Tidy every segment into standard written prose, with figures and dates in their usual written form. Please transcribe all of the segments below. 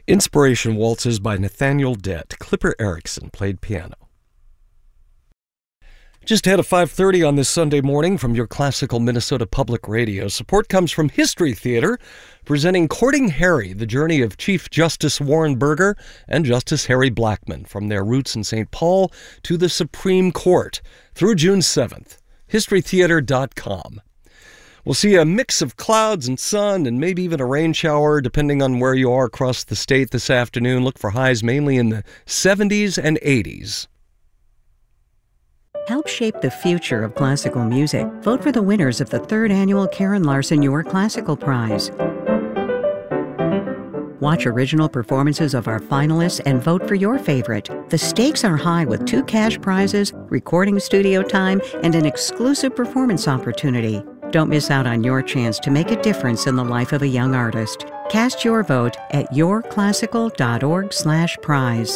Inspiration Waltzes by Nathaniel Dett. Clipper Erickson played piano. Just ahead of 5:30 on this Sunday morning from your classical Minnesota Public Radio. Support comes from History Theater, presenting Courting Harry, the journey of Chief Justice Warren Burger and Justice Harry Blackmun from their roots in St. Paul to the Supreme Court through June 7th. HistoryTheater.com. We'll see a mix of clouds and sun and maybe even a rain shower depending on where you are across the state this afternoon. Look for highs mainly in the 70s and 80s. Help shape the future of classical music. Vote for the winners of the 3rd annual Karen Larson Your Classical Prize. Watch original performances of our finalists and vote for your favorite. The stakes are high with 2 cash prizes, recording studio time, and an exclusive performance opportunity. Don't miss out on your chance to make a difference in the life of a young artist. Cast your vote at yourclassical.org/prize.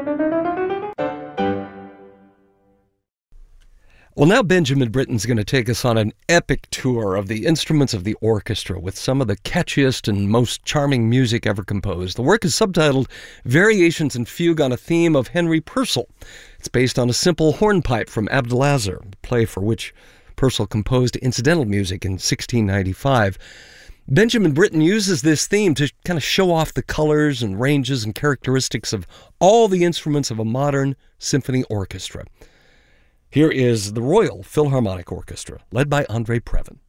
Well, now Benjamin Britten's going to take us on an epic tour of the instruments of the orchestra with some of the catchiest and most charming music ever composed. The work is subtitled Variations and Fugue on a Theme of Henry Purcell. It's based on a simple hornpipe from Abdelazar, a play for which Purcell composed incidental music in 1695. Benjamin Britten uses this theme to kind of show off the colors and ranges and characteristics of all the instruments of a modern symphony orchestra. Here is the Royal Philharmonic Orchestra, led by André Previn.